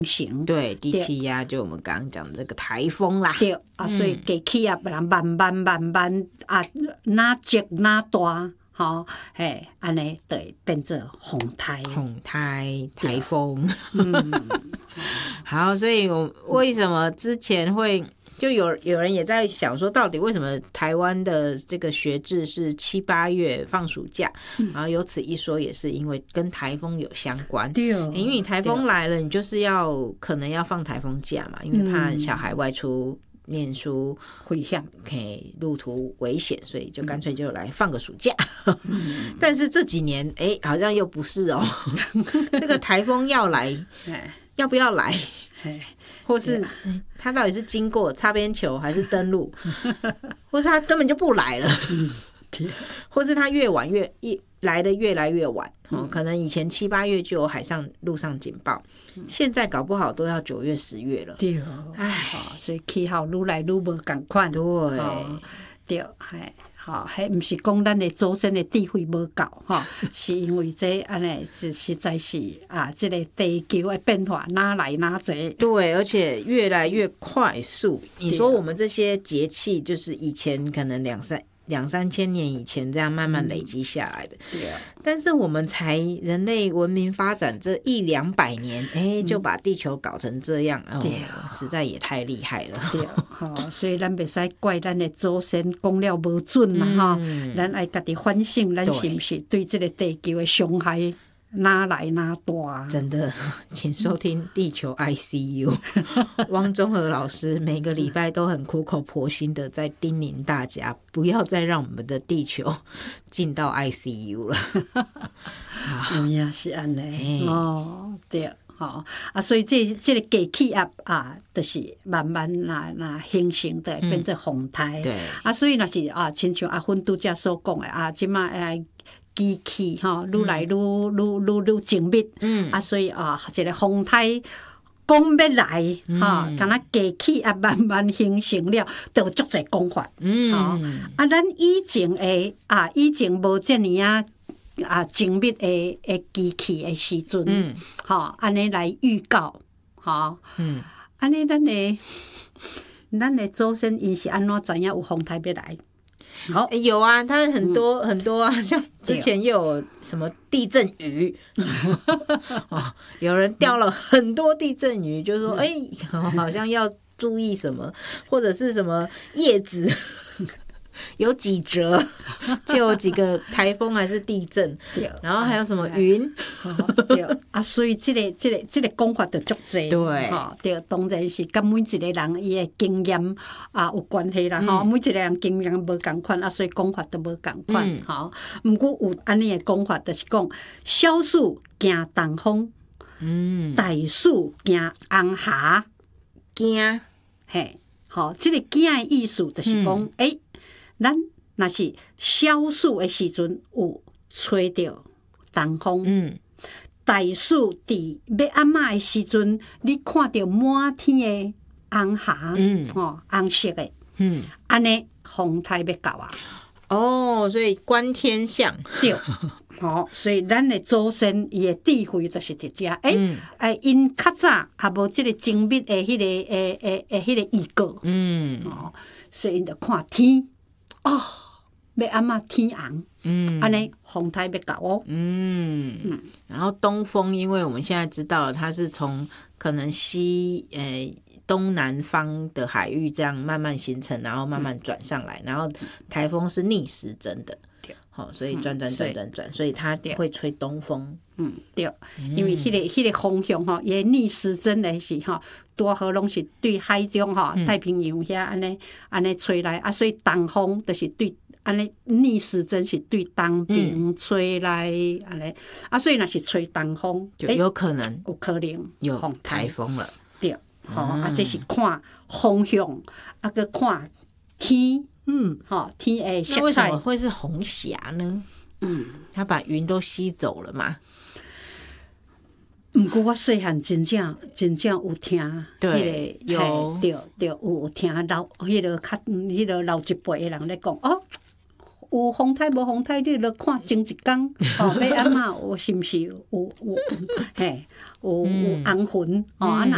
形。 对，低气压就我们刚刚讲的这个台风啦。 对啊，所以低气压慢慢啊，哪积哪大。好，嘿，安尼就会变做风台， 台风。好，所以我为什么之前会就有人也在想说，到底为什么台湾的这个学制是7、8月放暑假？然后有此一说，也是因为跟台风有相关。 对， 因为你台风来了，你就是可能要放台风假嘛，因为怕小孩外出念书回乡， 可以路途危险，所以就干脆就来放个暑假。但是这几年好像又不是哦。这个台风要来要不要来，或是他到底是经过擦边球还是登陆，或是他根本就不来了，或是他来的越来越晚。可能以前7、8月就有陆上警报，现在搞不好都要9月、10月了。 对，所以气候愈来愈无同款。 对， 对，好，迄毋是讲咱的祖先的智慧无够，是因为这安尼实在是这个地球的变化哪来哪济。 对，而且越来越快速。你说我们这些节气，就是以前可能两三千年以前这样慢慢累积下来的，但是我们人类文明发展这100-200年，就把地球搞成这样，实在也太厉害了。 对，所以咱袂使怪咱的祖先讲了无准啦，咱爱家己反省，咱是不是对这个地球的伤害哪来哪大？ 真的，请收听地球 ICU。汪中和老师每个礼拜都很苦口婆心的在叮咛大家，不要再让我们的地球进到 ICU 了。 也是安尼对。所以这个低气压就是慢慢形成的变成风台。 对所以若是亲像阿芬拄则所讲的即马机器愈来愈精密。所以一个风台讲要来敢若低气压慢慢形成了，就有足侪讲法。咱以前无遮尔精密的机器的时阵，安尼来预告，安尼咱的祖先因是安怎知影有风台要来？ 有啊，他很多啊，像之前又有什么地震鱼，有人钓了很多地震鱼，就说好像要注意什么，或者是什么叶子。有几折，就有几个台风还是地震，然后还有什么云， 所以这个讲法就足济，对，当然是跟每一个人伊的经验有关系啦，每一个人经验无同款，所以讲法都无同款，不过有安尼的讲法，就是讲小暑惊东风，大暑惊红霞， 惊， 这个惊的意思就是讲，咱若是小暑的时阵有吹到东风，大暑伫要暗仔的时阵，你看到满天的红霞，红色的，安尼风台要到啊。 所以观天象。 对。所以咱的祖先伊的智慧就是伫遮，因较早也无即个精密的迄个预告，所以因就看天。要暗仔天红，安尼风台要到然后东风，因为我们现在知道了，它是从可能东南方的海域这样慢慢形成，然后慢慢转上来，然后台风是逆时针的，所以转，所以它会吹东风。 对，因为迄个方向伊逆时针的是多好拢是对海中太平洋遐安尼吹来，所以东风就是对安尼逆时针是对东边吹来安尼，所以若是吹东风， 就有可能有台风了。 对，这是看方向，搁看天，天的色彩。 那为什么会是红霞呢？他把云都吸走了嘛。 毋过我细汉真正有听， 对，有听迄个老一辈的人咧讲，有风台无风台，你著看前一天，要安怎有是毋是有红云，安